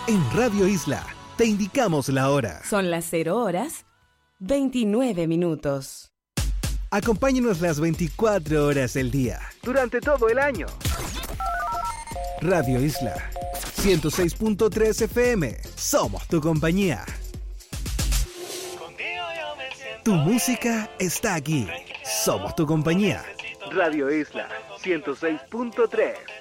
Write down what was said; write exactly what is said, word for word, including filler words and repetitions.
En Radio Isla te indicamos la hora. Son las cero horas, veintinueve minutos. Acompáñanos las veinticuatro horas del día, durante todo el año. Radio Isla, ciento seis punto tres F M. Somos tu compañía. Tu música está aquí. Somos tu compañía. Radio Isla, ciento seis punto tres.